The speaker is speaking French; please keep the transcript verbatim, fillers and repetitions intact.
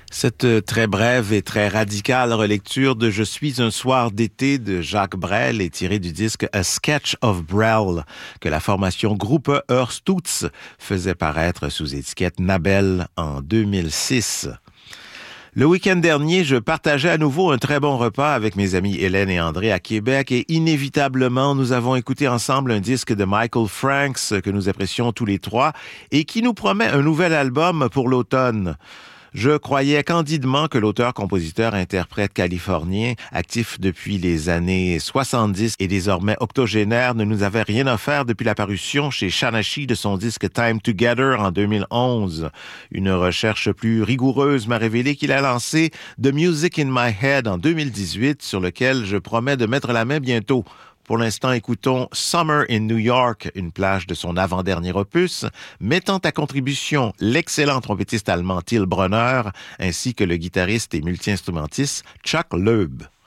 Cette très brève et très radicale relecture de Je suis un soir d'été de Jacques Brel est tirée du disque A Sketch of Brel que la formation groupe Heurstutz faisait paraître sous étiquette Nabel en deux mille six. Le week-end dernier, je partageais à nouveau un très bon repas avec mes amis Hélène et André à Québec et inévitablement, nous avons écouté ensemble un disque de Michael Franks que nous apprécions tous les trois et qui nous promet un nouvel album pour l'automne. Je croyais candidement que l'auteur-compositeur-interprète californien, actif depuis les années soixante-dix et désormais octogénaire, ne nous avait rien offert depuis la parution chez Shanashi de son disque Time Together en deux mille onze. Une recherche plus rigoureuse m'a révélé qu'il a lancé The Music in My Head en deux mille dix-huit, sur lequel je promets de mettre la main bientôt. Pour l'instant, écoutons Summer in New York, une plage de son avant-dernier opus, mettant à contribution l'excellent trompettiste allemand Till Brunner, ainsi que le guitariste et multi-instrumentiste Chuck Loeb.